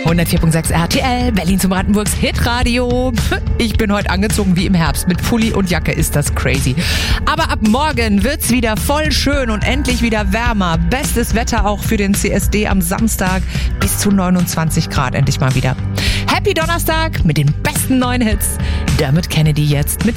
104.6 RTL, Berlin zum Brandenburgs Hitradio. Ich bin heute angezogen wie im Herbst. Mit Pulli und Jacke ist das crazy. Aber ab morgen wird's wieder voll schön und endlich wieder wärmer. Bestes Wetter auch für den CSD am Samstag. Bis zu 29 Grad endlich mal wieder. Happy Donnerstag mit den besten neuen Hits. Dermot Kennedy jetzt mit